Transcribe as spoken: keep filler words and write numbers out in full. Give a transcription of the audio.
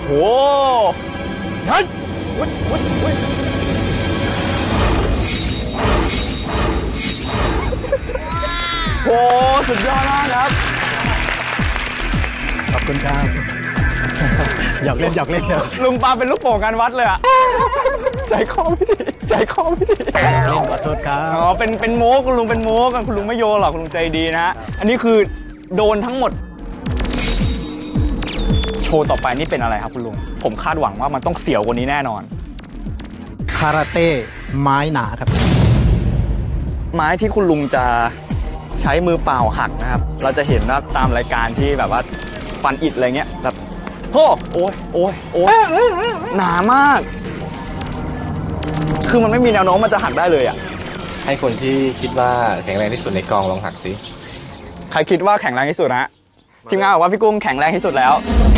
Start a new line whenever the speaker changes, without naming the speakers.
โหเฮ้ยวุ้ยวุ้ยวุ้ยโอ้สุดยอดมากครับ
ขอบคุณครับหยอกเล่นหยอกเล่นเดี๋ยว
ลุงปาเป็นลูกโป่งการวัดเลยอะใจคอไม่ดีใจคอไม่ดี
เล่นขอโทษครับ
อ๋อเป็นเป็นโม้คุณลุงเป็นโม้กันคุณลุงไม่โยนหรอกคุณลุงใจดีนะฮะอันนี้คือโดนทั้งหมดโชว์ต่อไปนี่เป็นอะไรครับคุณลุงผมคาดหวังว่ามันต้องเสียวกว่านี้แน่นอน
คาราเต้ไม้หนาครับ
ไม้ที่คุณลุงจะใช้มือเปล่าหักนะครับเราจะเห็นว่าตามรายการที่แบบว่าฟันอิฐอะไรเงี้ยแบบโอ้โอ้ยโอ้ยโอ้ยหนามากคือมันไม่มีแนวโน้มมันจะหักได้เลยอ่ะ
ให้คนที่คิดว่าแข็งแรงที่สุดในกองลองหักสิ
ใครคิดว่าแข็งแรงที่สุดนะทีมงานบอกว่าพี่กุ้งแข็งแรงที่สุดแล้ว